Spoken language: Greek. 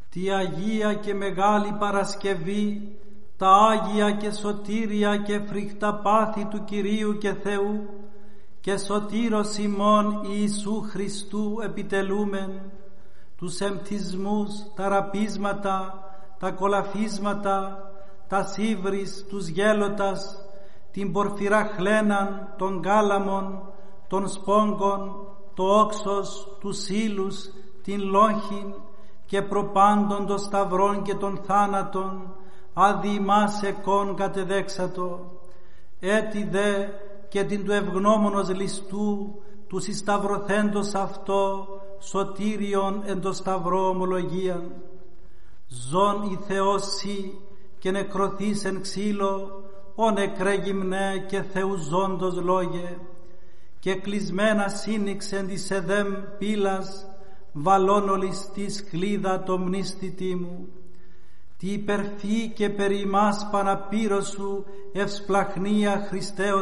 Τη Αγία και Μεγάλη Παρασκευή, τα Άγια και σωτήρια και φρικτά πάθη του Κυρίου και Θεού και σωτήρος ημών Ιησού Χριστού επιτελούμεν, τους εμπτισμούς, τα ραπίσματα, τα κολαφίσματα, τα σύβρις, τους γέλωτας, την πορφυρά χλέναν, των κάλαμων, των σπόγκων, το όξος, τους ύλους, την λόγχην και προπάντων των σταυρών και των θάνατων, αδι ημάς εκών κατεδέξατο. Έτσι δε και την του ευγνώμονος ληστού, του συσταυρωθέντος αυτό, σωτήριον εν το σταυρό ομολογίαν. Ζών η Θεός σοι και νεκρωθείς εν ξύλο, ο νεκρέ γυμνέ και Θεού ζώντος λόγε, και κλεισμένα σύνηξεν της εδέμ πύλας, βαλών ολιστής κλίδα το μνήστητή μου. Τι υπερφή και περί ημάς παναπύρωσου ευσπλαχνία Χριστέ